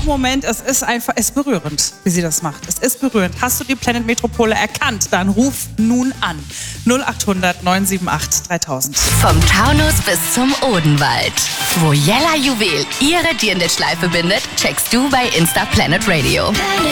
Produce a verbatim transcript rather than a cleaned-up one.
Moment, es ist einfach, es ist berührend, wie sie das macht. Es ist berührend. Hast du die Planet Metropole erkannt? Dann ruf nun an. null acht hundert neun sieben acht dreitausend. Vom Taunus bis zum Odenwald. Wo Jella Juwel ihre Dirndl-Schleife bindet, checkst du bei Insta Planet Radio.